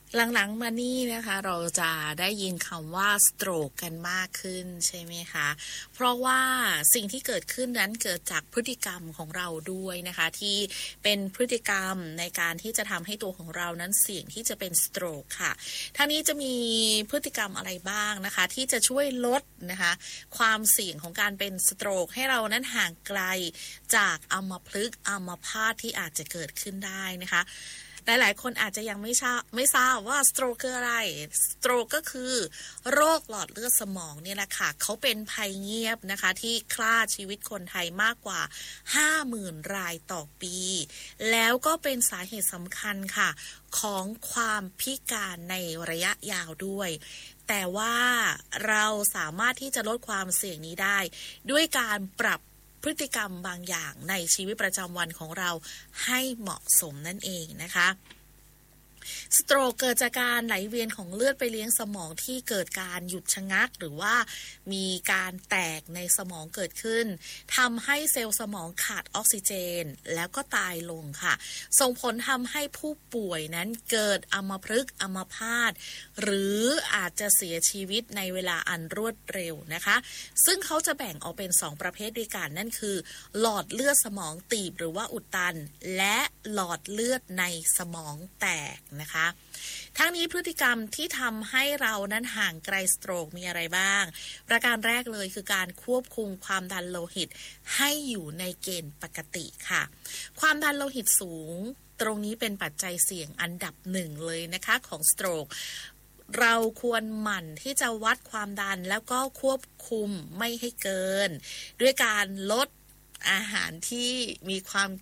หลังๆมานี่นะคะเราจะได้ยินคำว่า stroke กันมากขึ้นใช่ไหมคะเพราะว่าสิ่งที่เกิดขึ้นนั้นเกิดจากพฤติกรรมของเราด้วยนะคะที่เป็นพฤติกรรมในการที่จะทำให้ตัวของเรานั้นเสี่ยงที่จะเป็น stroke ค่ะทั้งนี้จะมีพฤติกรรมอะไรบ้างนะคะที่จะช่วยลดนะคะความเสี่ยงของการเป็น stroke ให้เรานั้นห่างไกลจากอัมพฤกษ์อัมพาตที่อาจจะเกิดขึ้นได้นะคะหลายๆคนอาจจะยังไม่ทราบว่า stroke คืออะไร stroke ก็คือโรคหลอดเลือดสมองเนี่ยแหละค่ะเขาเป็นภัยเงียบนะคะที่ฆ่าชีวิตคนไทยมากกว่า 50,000 รายต่อปีแล้วก็เป็นสาเหตุสำคัญค่ะของความพิการในระยะยาวด้วยแต่ว่าเราสามารถที่จะลดความเสี่ยงนี้ได้ด้วยการปรับพฤติกรรมบางอย่างในชีวิตประจำวันของเราให้เหมาะสมนั่นเองนะคะสโตรกเกิดจากการไหลเวียนของเลือดไปเลี้ยงสมองที่เกิดการหยุดชะงักหรือว่ามีการแตกในสมองเกิดขึ้นทำให้เซลล์สมองขาดออกซิเจนแล้วก็ตายลงค่ะส่งผลทำให้ผู้ป่วยนั้นเกิดอัมพฤกษ์อัมพาตหรืออาจจะเสียชีวิตในเวลาอันรวดเร็วนะคะซึ่งเขาจะแบ่งออกเป็น2ประเภทด้วยกันนั่นคือหลอดเลือดสมองตีบหรือว่าอุดตันและหลอดเลือดในสมองแตกนะคะทั้งนี้พฤติกรรมที่ทำให้เรานั้นห่างไกลสโตรกมีอะไรบ้างประการแรกเลยคือการควบคุมความดันโลหิตให้อยู่ในเกณฑ์ปกติค่ะความดันโลหิตสูงตรงนี้เป็นปัจจัยเสี่ยงอันดับหนึ่งเลยนะคะของสโตรกเราควรหมั่นที่จะวัดความดันแล้วก็ควบคุมไม่ให้เกินด้วยการลดอาหารที่มีความ